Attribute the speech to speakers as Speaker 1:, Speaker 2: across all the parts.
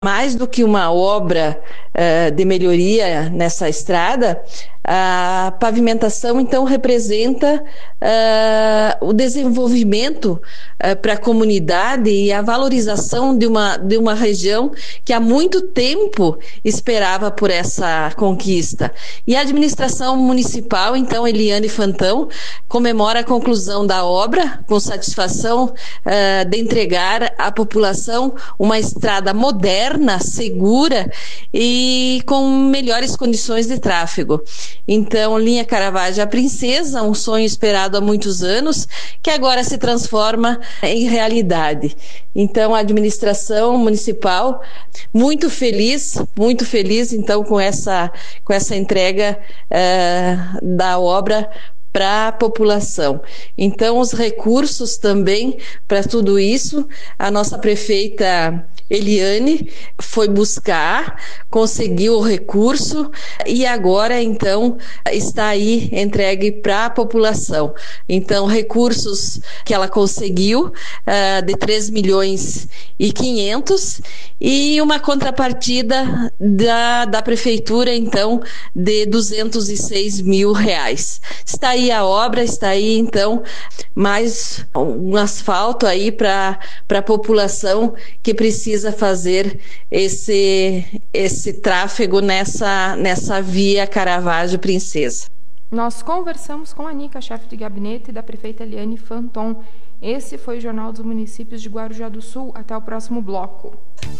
Speaker 1: Mais do que uma obra de melhoria nessa estrada, a pavimentação, então, representa o desenvolvimento para a comunidade e a valorização de uma região que há muito tempo esperava por essa conquista. E a administração municipal, então, Eliane Fantão, comemora a conclusão da obra com satisfação de entregar à população uma estrada moderna, segura e com melhores condições de tráfego. Então, linha Caravaggio à Princesa, um sonho esperado há muitos anos, que agora se transforma em realidade. Então, a administração municipal muito feliz, então, com essa entrega da obra para a população. Então, os recursos também para tudo isso, a nossa prefeita Eliane foi buscar, conseguiu o recurso e agora, então, está aí entregue para a população. Então, recursos que ela conseguiu de 3 milhões e 500 e uma contrapartida da prefeitura, então, de 206 mil reais. Está aí a obra, está aí, então, mais um asfalto aí para a população que precisa fazer esse tráfego nessa via Caravaggio Princesa.
Speaker 2: Nós conversamos com a Nica, chefe de gabinete da prefeita Eliane Fantão. Esse foi o Jornal dos Municípios de Guarujá do Sul. Até o próximo bloco.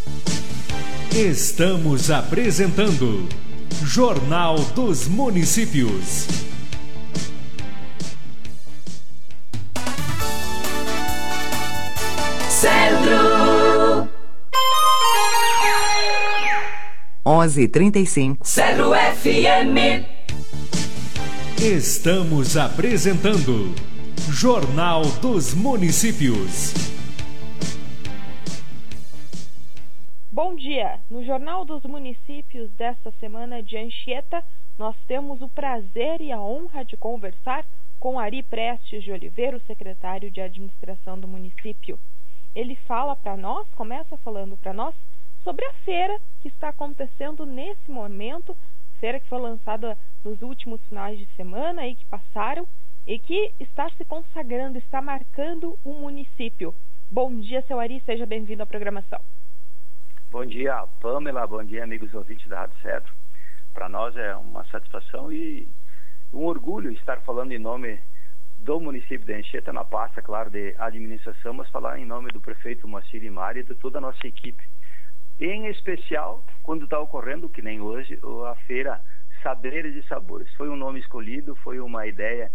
Speaker 3: Estamos apresentando Jornal dos Municípios.
Speaker 4: Centro
Speaker 5: 11h35.
Speaker 4: Centro FM.
Speaker 3: Estamos apresentando Jornal dos Municípios.
Speaker 2: Bom dia! No Jornal dos Municípios desta semana de Anchieta, nós temos o prazer e a honra de conversar com Ari Prestes de Oliveira, o secretário de administração do município. Ele fala para nós, começa falando para nós, sobre a feira que está acontecendo nesse momento, feira que foi lançada nos últimos finais de semana aí que passaram e que está se consagrando, está marcando o município. Bom dia, seu Ari, seja bem-vindo à programação.
Speaker 6: Bom dia, Pamela, bom dia, amigos ouvintes da Rádio Cedro. Para nós é uma satisfação e um orgulho estar falando em nome do município de Anchieta, na pasta, claro, de administração, mas falar em nome do prefeito Moacir Imari e de toda a nossa equipe. Em especial, quando está ocorrendo, que nem hoje, a feira Saberes e Sabores. Foi um nome escolhido, foi uma ideia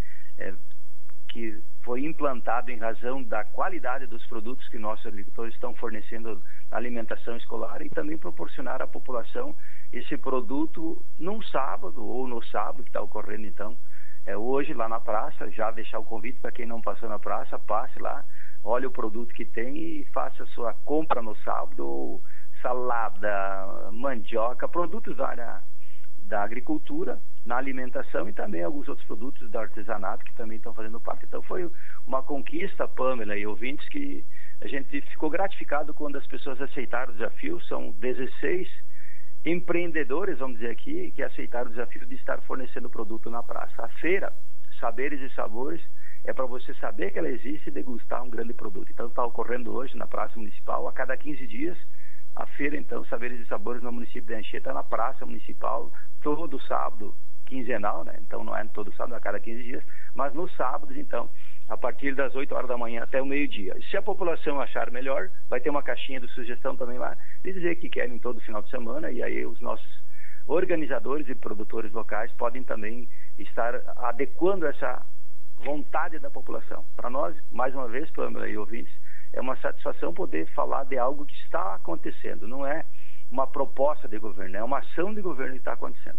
Speaker 6: que foi implantada em razão da qualidade dos produtos que nossos agricultores estão fornecendo na alimentação escolar e também proporcionar à população esse produto num sábado ou no sábado que está ocorrendo, então. Hoje lá na praça, já deixar o convite para quem não passou na praça, passe lá, olhe o produto que tem e faça a sua compra no sábado, ou salada, mandioca, produtos da área da agricultura, na alimentação e também alguns outros produtos do artesanato que também estão fazendo parte. Então foi uma conquista, Pamela e ouvintes, que a gente ficou gratificado quando as pessoas aceitaram o desafio. São 16 empreendedores, vamos dizer aqui, que aceitaram o desafio de estar fornecendo produto na praça. A feira Saberes e Sabores é para você saber que ela existe e degustar um grande produto. Então está ocorrendo hoje na Praça Municipal, a cada 15 dias, a feira, então, Saberes e Sabores no município de Anchieta, na Praça Municipal, todo sábado, quinzenal, né? Então não é todo sábado, a cada 15 dias, mas nos sábados, então, a partir das 8 horas da manhã até o meio-dia. Se a população achar melhor, vai ter uma caixinha de sugestão também lá, de dizer que querem todo final de semana, e aí os nossos organizadores e produtores locais podem também estar adequando essa vontade da população. Para nós, mais uma vez, Pamela e ouvintes, é uma satisfação poder falar de algo que está acontecendo. Não é uma proposta de governo, é uma ação de governo que está acontecendo.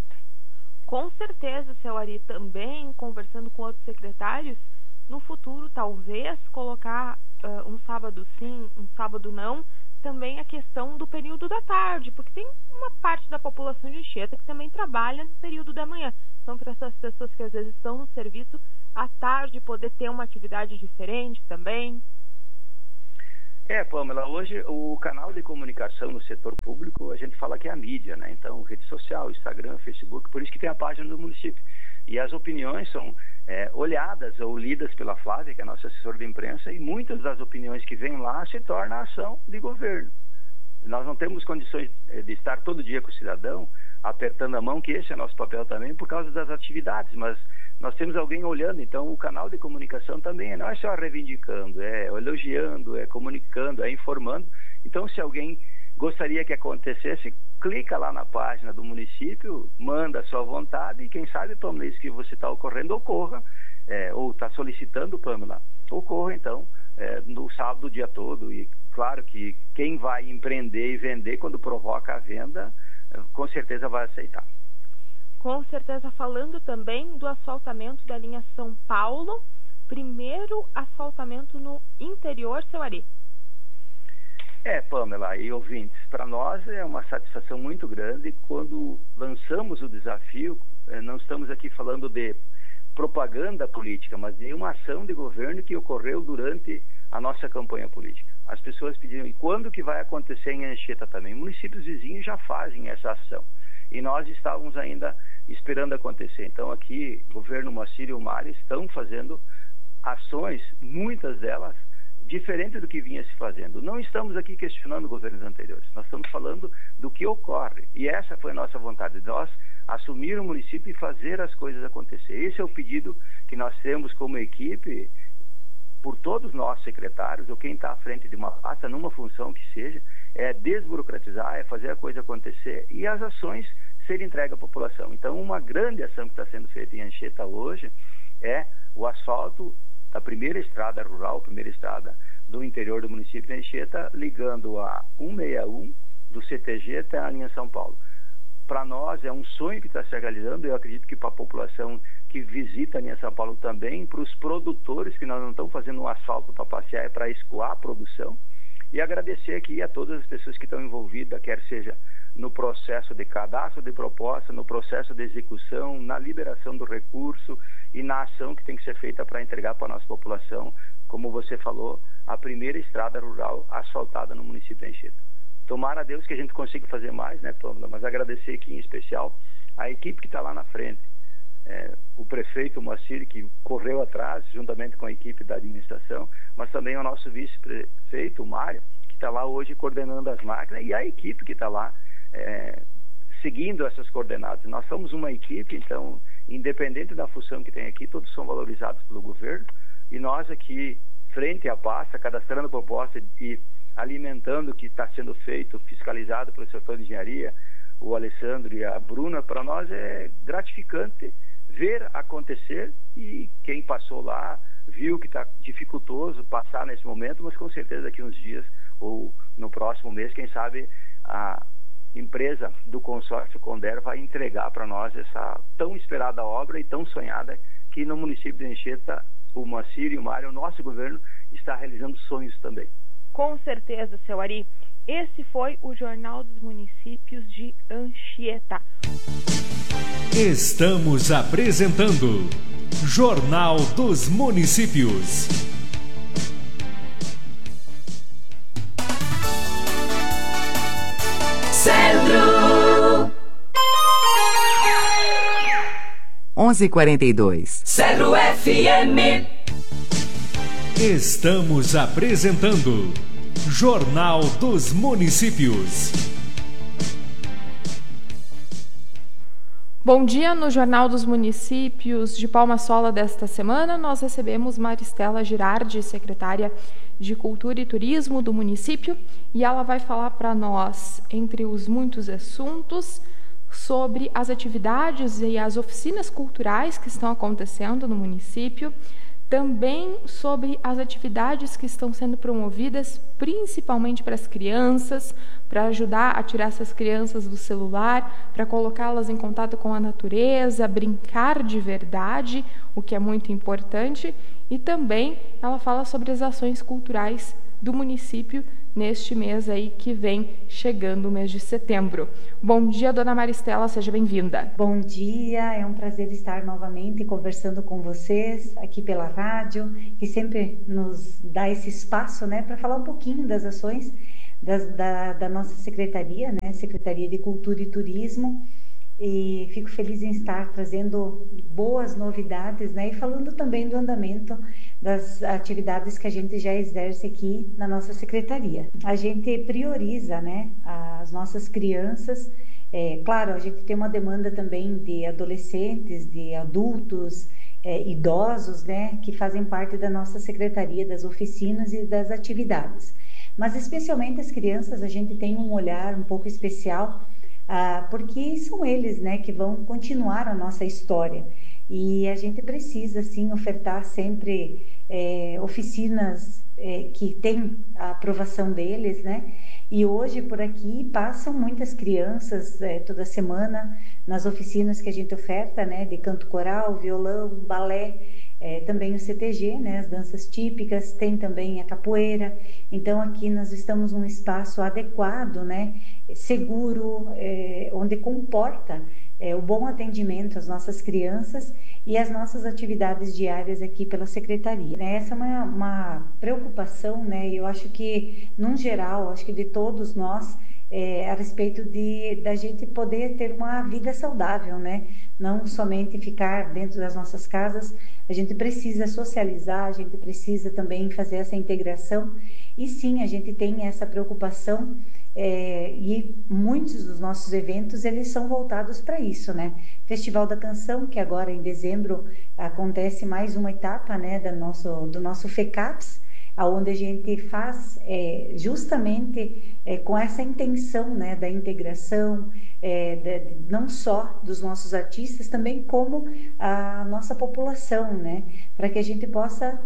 Speaker 2: Com certeza, seu Ari, também conversando com outros secretários, no futuro talvez colocar um sábado sim, um sábado não, também a questão do período da tarde, porque tem uma parte da população de Anchieta que também trabalha no período da manhã. Então, para essas pessoas que às vezes estão no serviço, à tarde poder ter uma atividade diferente também.
Speaker 6: Pamela, hoje o canal de comunicação no setor público, a gente fala que é a mídia, né? Então, rede social, Instagram, Facebook, por isso que tem a página do município. E as opiniões são olhadas ou lidas pela Flávia, que é a nossa assessora de imprensa, e muitas das opiniões que vêm lá se tornam ação de governo. Nós não temos condições de estar todo dia com o cidadão, apertando a mão, que esse é nosso papel também, por causa das atividades, mas nós temos alguém olhando, então o canal de comunicação também não é só reivindicando, é elogiando, é comunicando, é informando. Então, se alguém gostaria que acontecesse, clica lá na página do município, manda a sua vontade e quem sabe, Pamela, isso que você está ocorrendo ocorra, ou está solicitando, Pamela, ocorra então no sábado o dia todo. E claro que quem vai empreender e vender quando provoca a venda, com certeza vai aceitar.
Speaker 2: Com certeza, falando também do asfaltamento da linha São Paulo, primeiro asfaltamento no interior, seu Ari.
Speaker 6: Pamela e ouvintes, para nós é uma satisfação muito grande quando lançamos o desafio. Não estamos aqui falando de propaganda política, mas de uma ação de governo que ocorreu durante a nossa campanha política. As pessoas pediram, e quando que vai acontecer em Anchieta também? Municípios vizinhos já fazem essa ação. E nós estávamos ainda esperando acontecer. Então aqui, governo Moacir e o Mário estão fazendo ações, muitas delas, diferentes do que vinha se fazendo. Não estamos aqui questionando governos anteriores, nós estamos falando do que ocorre. E essa foi a nossa vontade, de nós assumir o município e fazer as coisas acontecer. Esse é o pedido que nós temos como equipe, por todos nós secretários, ou quem está à frente de uma pasta, numa função que seja, é desburocratizar, é fazer a coisa acontecer e as ações serem entregues à população. Então, uma grande ação que está sendo feita em Anchieta hoje é o asfalto da primeira estrada rural, primeira estrada do interior do município de Anchieta, ligando a 161 do CTG até a linha São Paulo. Para nós é um sonho que está se realizando. Eu acredito que para a população que visita a linha São Paulo também, para os produtores, que nós não estamos fazendo um asfalto para passear, é para escoar a produção. E agradecer aqui a todas as pessoas que estão envolvidas, quer seja no processo de cadastro de proposta, no processo de execução, na liberação do recurso e na ação que tem que ser feita para entregar para a nossa população, como você falou, a primeira estrada rural asfaltada no município de Anchieta. Tomara a Deus que a gente consiga fazer mais, né, Pamela? Mas agradecer aqui em especial a equipe que está lá na frente. O prefeito Moacir, que correu atrás, juntamente com a equipe da administração, mas também o nosso vice-prefeito, o Mário, que está lá hoje coordenando as máquinas, e a equipe que está lá seguindo essas coordenadas. Nós somos uma equipe, então, independente da função que tem aqui, todos são valorizados pelo governo, e nós aqui, frente à pasta, cadastrando proposta e alimentando o que está sendo feito, fiscalizado pelo setor de engenharia, o Alessandro e a Bruna, para nós é gratificante ver acontecer, e quem passou lá viu que está dificultoso passar nesse momento, mas com certeza daqui a uns dias ou no próximo mês, quem sabe a empresa do consórcio Conder vai entregar para nós essa tão esperada obra e tão sonhada que no município de Anchieta o Moacir e o Mário, o nosso governo, está realizando sonhos também.
Speaker 2: Com certeza, seu Ari. Esse foi o Jornal dos Municípios de Anchieta.
Speaker 3: Estamos apresentando Jornal dos Municípios.
Speaker 4: Cedro
Speaker 5: 11h42.
Speaker 4: Cedro FM.
Speaker 3: Estamos apresentando Jornal dos Municípios.
Speaker 2: Bom dia, no Jornal dos Municípios de Palma Sola desta semana, nós recebemos Maristela Girardi, secretária de Cultura e Turismo do município, e ela vai falar para nós, entre os muitos assuntos, sobre as atividades e as oficinas culturais que estão acontecendo no município, também sobre as atividades que estão sendo promovidas principalmente para as crianças, para ajudar a tirar essas crianças do celular, para colocá-las em contato com a natureza, brincar de verdade, o que é muito importante, e também ela fala sobre as ações culturais do município neste mês aí que vem chegando, o mês de setembro. Bom dia, dona Maristela, seja bem-vinda.
Speaker 5: Bom dia, é um prazer estar novamente conversando com vocês aqui pela rádio, que sempre nos dá esse espaço, né, para falar um pouquinho das ações da nossa secretaria, né, Secretaria de Cultura e Turismo. E fico feliz em estar trazendo boas novidades, né? E falando também do andamento das atividades que a gente já exerce aqui na nossa secretaria. A gente prioriza, né, as nossas crianças. Claro, a gente tem uma demanda também de adolescentes, de adultos, idosos, né, que fazem parte da nossa secretaria, das oficinas e das atividades. Mas especialmente as crianças, a gente tem um olhar um pouco especial, porque são eles, né, que vão continuar a nossa história, e a gente precisa sim ofertar sempre oficinas que têm a aprovação deles, né? E hoje por aqui passam muitas crianças toda semana nas oficinas que a gente oferta, né, de canto coral, violão, balé, também o CTG, né, as danças típicas, tem também a capoeira. Então aqui nós estamos num espaço adequado, né, seguro, onde comporta o bom atendimento às nossas crianças e às nossas atividades diárias aqui pela secretaria. Essa é uma preocupação, né, eu acho que, num geral, acho que de todos nós, a respeito da gente poder ter uma vida saudável, né? Não somente ficar dentro das nossas casas, a gente precisa socializar, a gente precisa também fazer essa integração, e sim, a gente tem essa preocupação, e muitos dos nossos eventos, eles são voltados para isso, né? Festival da Canção, que agora em dezembro acontece mais uma etapa, né, do nosso FECAPS, onde a gente faz justamente com essa intenção, né, da integração, não só dos nossos artistas, também como a nossa população, né, para que a gente possa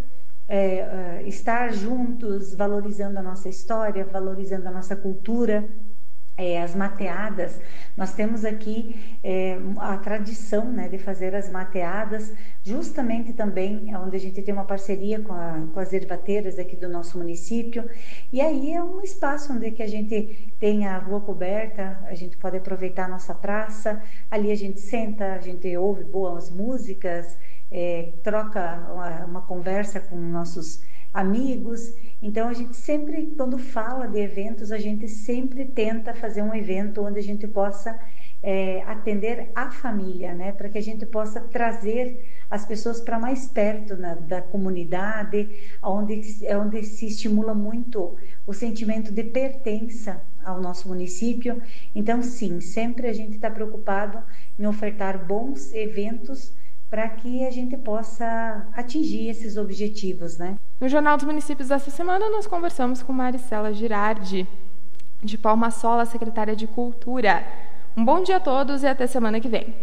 Speaker 5: estar juntos, valorizando a nossa história, valorizando a nossa cultura. As mateadas, nós temos aqui a tradição, né, de fazer as mateadas, justamente também onde a gente tem uma parceria com as ervateiras aqui do nosso município, e aí é um espaço onde que a gente tem a rua coberta, a gente pode aproveitar a nossa praça, ali a gente senta, a gente ouve boas músicas, troca uma conversa com nossos amigos. Então a gente sempre, quando fala de eventos, a gente sempre tenta fazer um evento onde a gente possa atender a família, né, para que a gente possa trazer as pessoas para mais perto da comunidade, onde se estimula muito o sentimento de pertença ao nosso município. Então sim, sempre a gente está preocupado em ofertar bons eventos para que a gente possa atingir esses objetivos, né?
Speaker 2: No Jornal dos Municípios dessa semana, nós conversamos com Maristela Girardi, de Palma-Sola, secretária de Cultura. Um bom dia a todos e até semana que vem.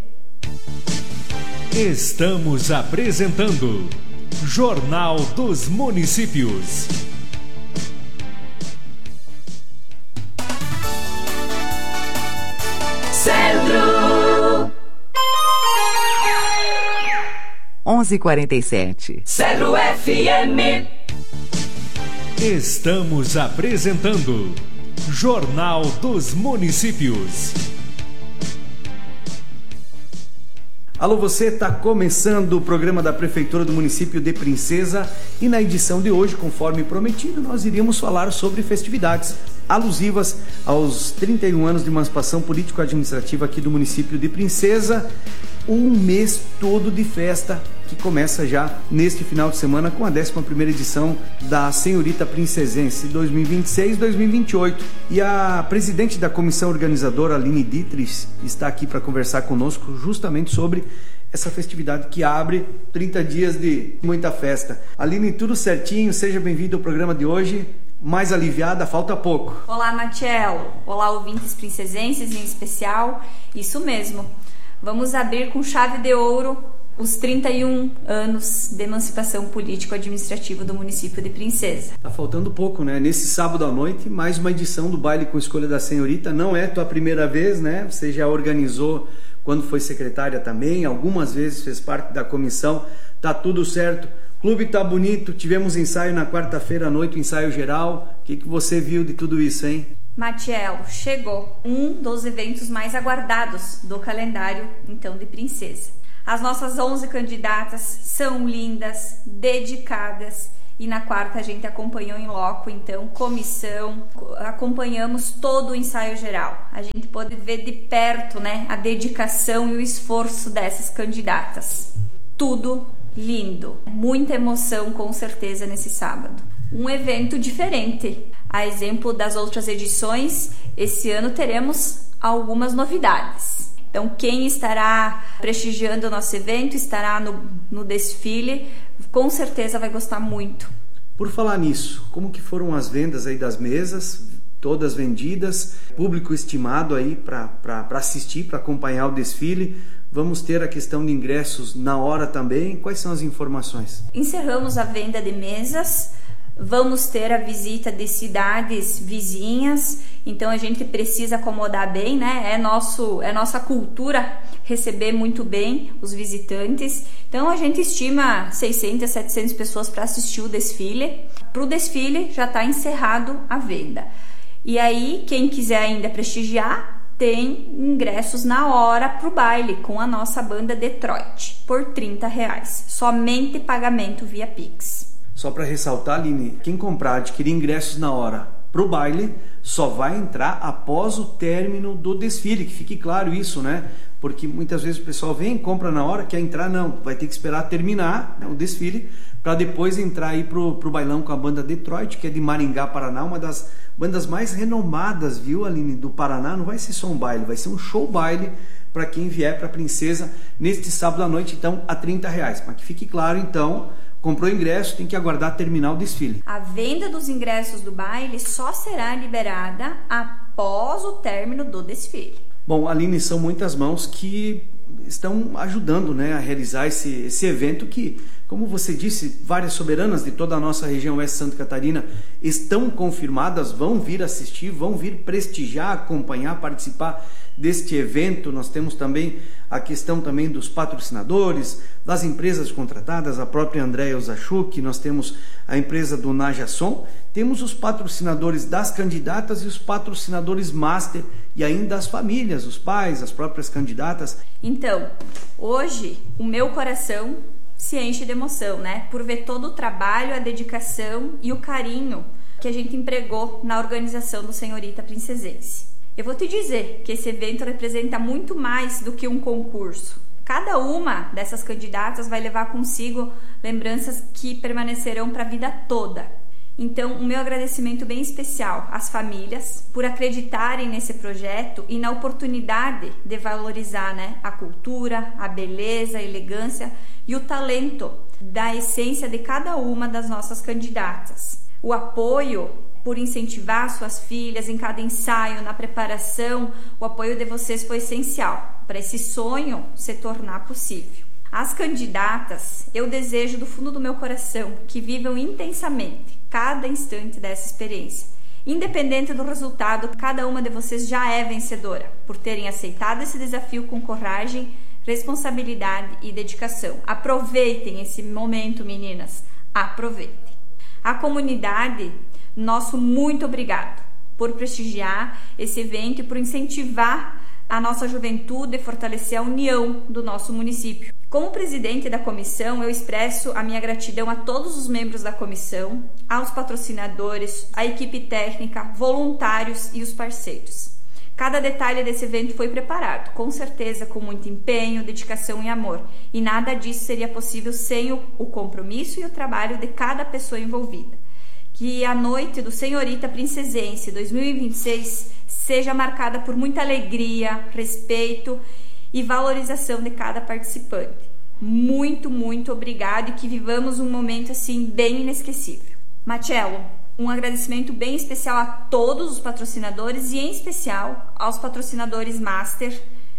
Speaker 3: Estamos apresentando Jornal dos Municípios.
Speaker 4: Centro
Speaker 7: 11h47.
Speaker 4: Centro FM.
Speaker 3: Estamos apresentando Jornal dos Municípios.
Speaker 8: Alô, você, está começando o programa da Prefeitura do município de Princesa, e na edição de hoje, conforme prometido, nós iríamos falar sobre festividades alusivas aos 31 anos de emancipação político-administrativa aqui do município de Princesa. Um mês todo de festa que começa já neste final de semana com a 11ª edição da Senhorita Princesense 2026-2028. E a presidente da comissão organizadora, Aline Dietrich, está aqui para conversar conosco justamente sobre essa festividade que abre 30 dias de muita festa. Aline, tudo certinho? Seja bem-vindo ao programa de hoje. Mais aliviada, falta pouco.
Speaker 9: Olá, Marcelo. Olá, ouvintes princesenses em especial. Isso mesmo. Vamos abrir com chave de ouro os 31 anos de emancipação político-administrativa do município de Princesa.
Speaker 8: Tá faltando pouco, né? Nesse sábado à noite, mais uma edição do Baile com Escolha da Senhorita. Não é tua primeira vez, né? Você já organizou quando foi secretária também, algumas vezes fez parte da comissão. Tá tudo certo. O clube tá bonito, tivemos ensaio na quarta-feira à noite, o ensaio geral. o que você viu de tudo isso, hein?
Speaker 9: Matiello, chegou um dos eventos mais aguardados do calendário, então, de Princesa. As nossas 11 candidatas são lindas, dedicadas, e na quarta a gente acompanhou em loco, então, comissão, acompanhamos todo o ensaio geral. A gente pôde ver de perto, né, a dedicação e o esforço dessas candidatas. Tudo lindo, muita emoção com certeza nesse sábado. Um evento diferente. A exemplo das outras edições, esse ano teremos algumas novidades. Então, quem estará prestigiando o nosso evento, estará no desfile, com certeza vai gostar muito.
Speaker 8: Por falar nisso, como que foram as vendas aí das mesas? Todas vendidas, público estimado aí para assistir, para acompanhar o desfile. Vamos ter a questão de ingressos na hora também. Quais são as informações?
Speaker 9: Encerramos a venda de mesas. Vamos ter a visita de cidades vizinhas, então a gente precisa acomodar bem, né? É nossa cultura receber muito bem os visitantes. Então a gente estima 600, 700 pessoas para assistir o desfile. Para o desfile já está encerrado a venda. E aí, quem quiser ainda prestigiar, tem ingressos na hora para o baile com a nossa banda Detroit, por R$30. Somente pagamento via Pix.
Speaker 8: Só para ressaltar, Aline, quem comprar, adquirir ingressos na hora para o baile, só vai entrar após o término do desfile, que fique claro isso, né? Porque muitas vezes o pessoal vem, compra na hora, quer entrar, não, vai ter que esperar terminar, né, o desfile, para depois entrar aí pro bailão com a banda Detroit, que é de Maringá, Paraná, uma das bandas mais renomadas, viu, Aline, do Paraná. Não vai ser só um baile, vai ser um show baile para quem vier para Princesa neste sábado à noite, então, a R$30. Mas que fique claro, então, comprou ingresso, tem que aguardar terminar o desfile.
Speaker 9: A venda dos ingressos do baile só será liberada após o término do desfile.
Speaker 8: Bom, Aline, são muitas mãos que estão ajudando, né, a realizar esse evento que, como você disse, várias soberanas de toda a nossa região oeste Santa Catarina estão confirmadas, vão vir assistir, vão vir prestigiar, acompanhar, participar deste evento. Nós temos também a questão também dos patrocinadores, das empresas contratadas, a própria Andréia Osachuk, nós temos a empresa do Najason, temos os patrocinadores das candidatas e os patrocinadores master e ainda as famílias, os pais, as próprias candidatas.
Speaker 9: Então, hoje o meu coração se enche de emoção, né? Por ver todo o trabalho, a dedicação e o carinho que a gente empregou na organização do Senhorita Princesense. Eu vou te dizer que esse evento representa muito mais do que um concurso. Cada uma dessas candidatas vai levar consigo lembranças que permanecerão para a vida toda. Então, o meu agradecimento bem especial às famílias por acreditarem nesse projeto e na oportunidade de valorizar, né, a cultura, a beleza, a elegância e o talento da essência de cada uma das nossas candidatas. O apoio por incentivar suas filhas em cada ensaio, na preparação, o apoio de vocês foi essencial para esse sonho se tornar possível. As candidatas, eu desejo do fundo do meu coração que vivam intensamente cada instante dessa experiência. Independente do resultado, cada uma de vocês já é vencedora por terem aceitado esse desafio com coragem, responsabilidade e dedicação. Aproveitem esse momento, meninas, aproveitem. A comunidade, nosso muito obrigado por prestigiar esse evento e por incentivar a nossa juventude e fortalecer a união do nosso município. Como presidente da comissão, eu expresso a minha gratidão a todos os membros da comissão, aos patrocinadores, à equipe técnica, voluntários e os parceiros. Cada detalhe desse evento foi preparado, com certeza com muito empenho, dedicação e amor, e nada disso seria possível sem o compromisso e o trabalho de cada pessoa envolvida. Que a noite do Senhorita Princesense 2026 seja marcada por muita alegria, respeito e valorização de cada participante. Muito, muito obrigado e que vivamos um momento assim bem inesquecível. Matiello, um agradecimento bem especial a todos os patrocinadores e em especial aos patrocinadores Master,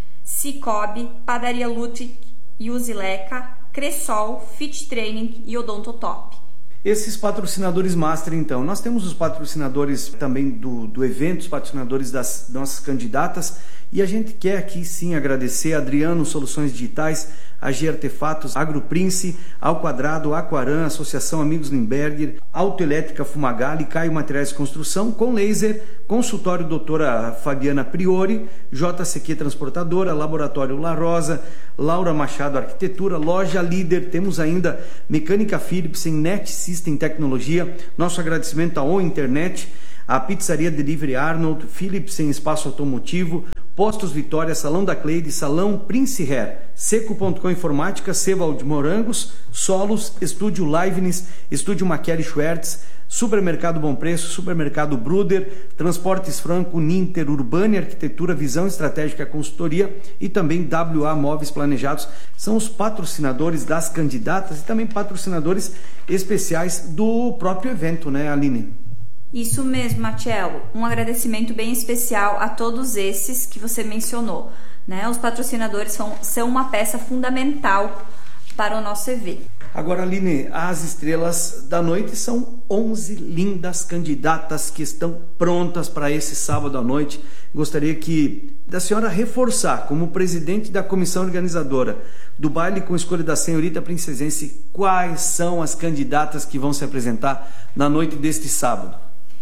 Speaker 9: Cicobi, Padaria Ludwig, Usileca, Cressol, Fit Training e Odontotop.
Speaker 8: Esses patrocinadores master, então, nós temos os patrocinadores também do evento, os patrocinadores das nossas candidatas, e a gente quer aqui sim agradecer a Adriano Soluções Digitais, AG Artefatos, Agroprince, Ao Quadrado, Aquaran, Associação Amigos Limberger, Autoelétrica Fumagalli, Caio Materiais de Construção, Com Laser, Consultório Doutora Fabiana Priori, JCQ Transportadora, Laboratório La Rosa, Laura Machado Arquitetura, Loja Líder, temos ainda Mecânica Philips, Net System Tecnologia, nosso agradecimento à O Internet, a Pizzaria Delivery Arnold, Philips em Espaço Automotivo, Postos Vitória, Salão da Cleide, Salão Prince Hair, Seco.com Informática, Sebald Morangos, Solos, Estúdio Liveness, Estúdio Maqueri Schwertz, Supermercado Bom Preço, Supermercado Bruder, Transportes Franco, Ninter, Urbane Arquitetura, Visão Estratégica Consultoria e também WA Móveis Planejados. São os patrocinadores das candidatas e também patrocinadores especiais do próprio evento, né, Aline?
Speaker 9: Isso mesmo, Marcelo. Um agradecimento bem especial a todos esses que você mencionou, né? Os patrocinadores são uma peça fundamental para o nosso evento.
Speaker 8: Agora, Aline, as estrelas da noite são 11 lindas candidatas que estão prontas para esse sábado à noite. Gostaria da senhora reforçar, como presidente da comissão organizadora do baile com escolha da senhorita princesense, quais são as candidatas que vão se apresentar na noite deste sábado.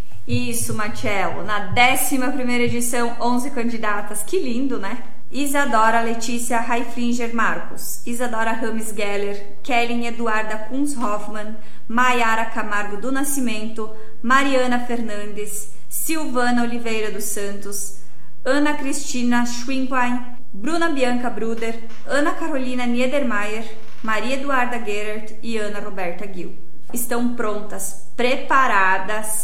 Speaker 9: Isso, Marcelo. Na 11ª edição, 11 candidatas. Que lindo, né? Isadora Letícia Reiflinger Marcos, Isadora Rames Geller, Kellen Eduarda Kunz Hoffmann, Maiara Camargo do Nascimento, Mariana Fernandes, Silvana Oliveira dos Santos, Ana Cristina Schwingwein, Bruna Bianca Bruder, Ana Carolina Niedermayer, Maria Eduarda Gerert e Ana Roberta Gil. Estão prontas, preparadas,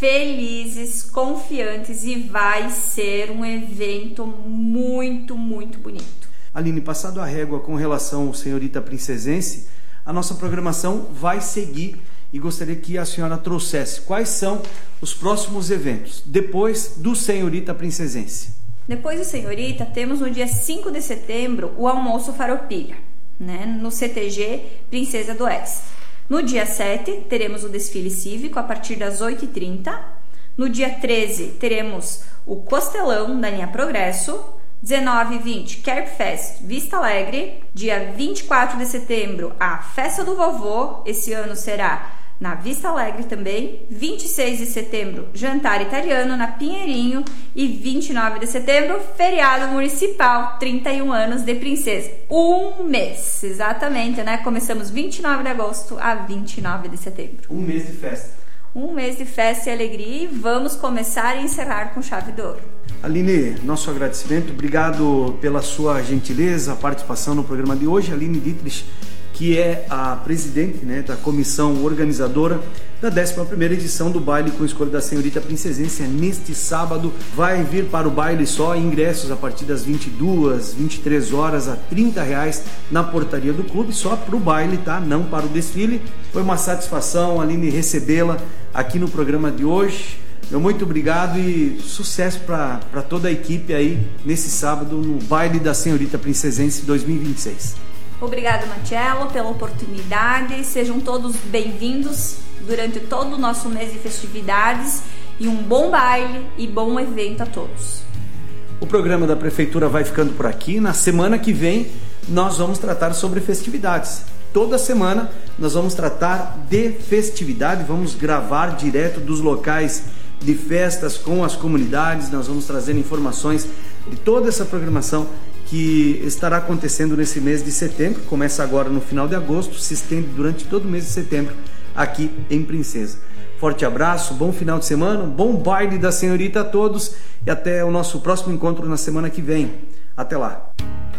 Speaker 9: felizes, confiantes e vai ser um evento muito, muito bonito.
Speaker 8: Aline, passado a régua com relação ao senhorita princesense, a nossa programação vai seguir e gostaria que a senhora trouxesse quais são os próximos eventos depois do senhorita princesense.
Speaker 9: Depois do senhorita, temos no dia 5 de setembro o almoço Farroupilha, né, no CTG Princesa do Oeste. No dia 7, teremos o desfile cívico a partir das 8h30. No dia 13, teremos o Costelão da linha Progresso. 19 e 20, Kerbfest Vista Alegre. Dia 24 de setembro, a Festa do Vovô. Esse ano será na Vista Alegre também. 26 de setembro, Jantar Italiano na Pinheirinho. E 29 de setembro, feriado municipal, 31 anos de Princesa. Um mês, exatamente, né? Começamos 29 de agosto a 29 de setembro.
Speaker 8: Um mês de festa.
Speaker 9: Um mês de festa e alegria e vamos começar e encerrar com chave de ouro.
Speaker 8: Aline, nosso agradecimento. Obrigado pela sua gentileza, a participação no programa de hoje. Aline Dietrich, que é a presidente, né, da comissão organizadora da 11ª edição do baile com escolha da senhorita princesense. Neste sábado vai vir para o baile só ingressos a partir das 22, 23 horas a R$30 na portaria do clube, só para o baile, tá? Não para o desfile. Foi uma satisfação, Aline, recebê-la aqui no programa de hoje. Meu muito obrigado e sucesso para toda a equipe aí nesse sábado no baile da senhorita princesense 2026.
Speaker 9: Obrigado, Marcelo, pela oportunidade. Sejam todos bem-vindos durante todo o nosso mês de festividades e um bom baile e bom evento a todos.
Speaker 8: O programa da Prefeitura vai ficando por aqui. Na semana que vem nós vamos tratar sobre festividades. Toda semana nós vamos tratar de festividade, vamos gravar direto dos locais de festas com as comunidades. Nós vamos trazer informações de toda essa programação que estará acontecendo nesse mês de setembro. Começa agora no final de agosto, se estende durante todo o mês de setembro aqui em Princesa. Forte abraço, bom final de semana, bom baile da senhorita a todos e até o nosso próximo encontro na semana que vem. Até lá.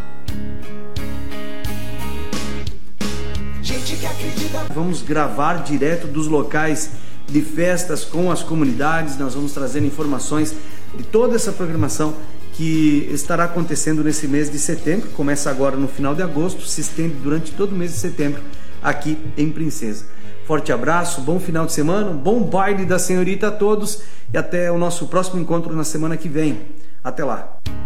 Speaker 8: Vamos gravar direto dos locais de festas com as comunidades. Nós vamos trazer informações de toda essa programação que estará acontecendo nesse mês de setembro. Começa agora no final de agosto, se estende durante todo o mês de setembro aqui em Princesa. Forte abraço, bom final de semana, bom baile da senhorita a todos e até o nosso próximo encontro na semana que vem. Até lá.